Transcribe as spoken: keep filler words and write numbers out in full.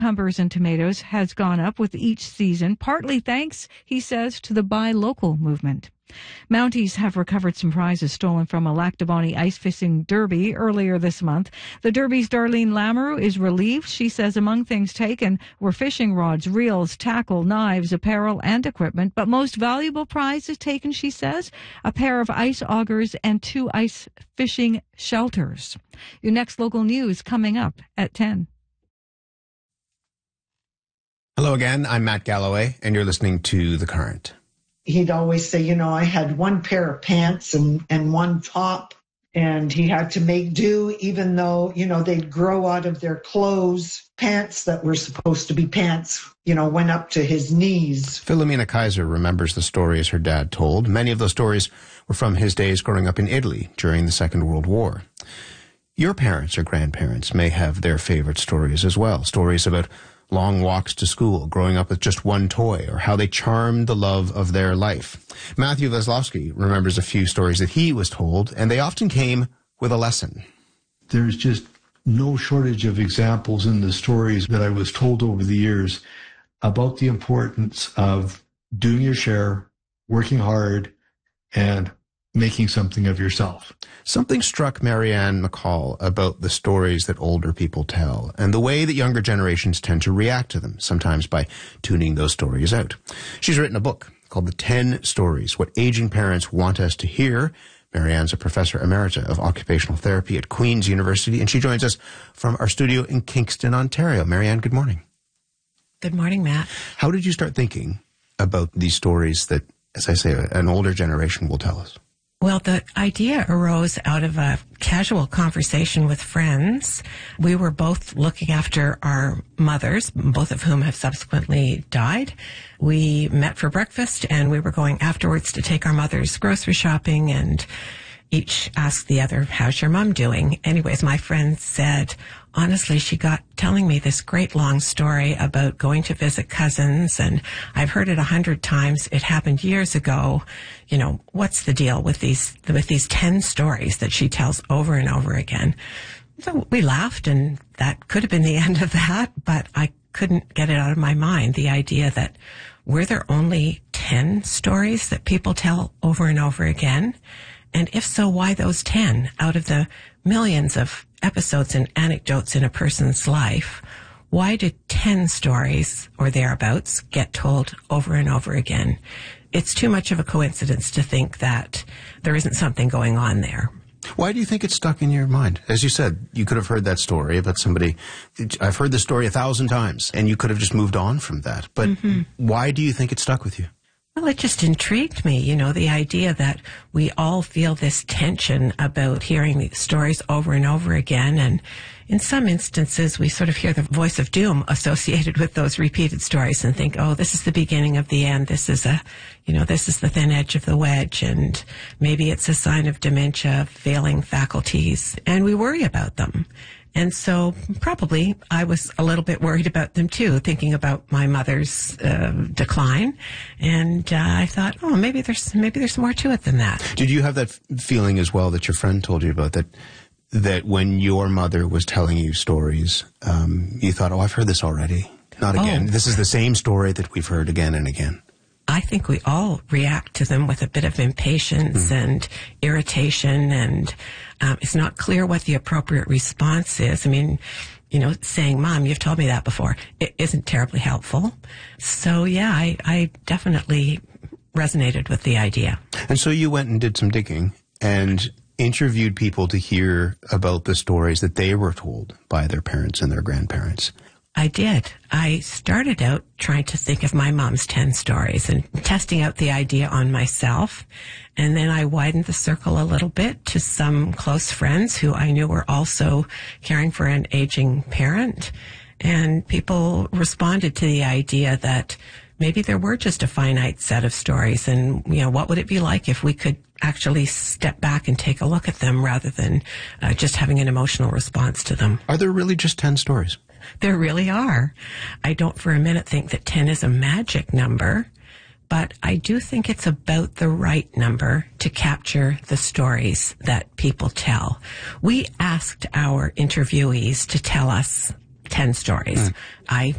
cucumbers and tomatoes has gone up with each season, partly thanks, he says, to the buy local movement. Mounties have recovered some prizes stolen from a Lac du Bonnet ice fishing derby earlier this month. The derby's Darlene Lamoureux is relieved. She says among things taken were fishing rods, reels, tackle, knives, apparel, and equipment. But most valuable prize is taken, she says, a pair of ice augers and two ice fishing shelters. Your next local news coming up at ten. Hello again, I'm Matt Galloway, and you're listening to The Current. He'd always say, you know, I had one pair of pants and, and one top, and he had to make do, even though, you know, they'd grow out of their clothes. Pants that were supposed to be pants, you know, went up to his knees. Philomena Kaiser remembers the stories her dad told. Many of those stories were from his days growing up in Italy during the Second World War. Your parents or grandparents may have their favorite stories as well, stories about long walks to school, growing up with just one toy, or how they charmed the love of their life. Matthew Veslowski remembers a few stories that he was told, and they often came with a lesson. There's just no shortage of examples in the stories that I was told over the years about the importance of doing your share, working hard, and making something of yourself. Something struck Marianne McCall about the stories that older people tell and the way that younger generations tend to react to them, sometimes by tuning those stories out. She's written a book called The Ten Stories, What Aging Parents Want Us to Hear. Marianne's a professor emerita of occupational therapy at Queen's University, and she joins us from our studio in Kingston, Ontario. Marianne, good morning. Good morning, Matt. How did you start thinking about these stories that, as I say, an older generation will tell us? Well, the idea arose out of a casual conversation with friends. We were both looking after our mothers, both of whom have subsequently died. We met for breakfast, and we were going afterwards to take our mothers grocery shopping, and each asked the other, how's your mom doing? Anyways, my friend said, honestly, she got telling me this great long story about going to visit cousins, and I've heard it a hundred times. It happened years ago. You know, what's the deal with these, with these ten stories that she tells over and over again? So we laughed, and that could have been the end of that, but I couldn't get it out of my mind. The idea that were there only ten stories that people tell over and over again? And if so, why those ten out of the millions of episodes and anecdotes in a person's life? Why do ten stories or thereabouts get told over and over again? It's too much of a coincidence to think that there isn't something going on there. Why do you think it's stuck in your mind? As you said, you could have heard that story about somebody. I've heard this story a thousand times, and you could have just moved on from that. But mm-hmm. Why do you think it stuck with you? Well, it just intrigued me, you know, the idea that we all feel this tension about hearing these stories over and over again. And in some instances, we sort of hear the voice of doom associated with those repeated stories and think, oh, this is the beginning of the end. This is a, you know, this is the thin edge of the wedge. And maybe it's a sign of dementia, failing faculties. And we worry about them. And so probably I was a little bit worried about them too, thinking about my mother's uh, decline. And uh, I thought, oh, maybe there's maybe there's more to it than that. Did you have that feeling as well that your friend told you about, that that when your mother was telling you stories, um, you thought, oh, I've heard this already. Not again. Oh. This is the same story that we've heard again and again. I think we all react to them with a bit of impatience mm. and irritation, and um, it's not clear what the appropriate response is. I mean, you know, saying, Mom, you've told me that before, it isn't terribly helpful. So, yeah, I, I definitely resonated with the idea. And so you went and did some digging and interviewed people to hear about the stories that they were told by their parents and their grandparents. I did. I started out trying to think of my mom's ten stories and testing out the idea on myself. And then I widened the circle a little bit to some close friends who I knew were also caring for an aging parent. And people responded to the idea that maybe there were just a finite set of stories. And, you know, what would it be like if we could actually step back and take a look at them rather than uh, just having an emotional response to them? Are there really just ten stories? There really are. I don't for a minute think that ten is a magic number, but I do think it's about the right number to capture the stories that people tell. We asked our interviewees to tell us ten stories. Mm. I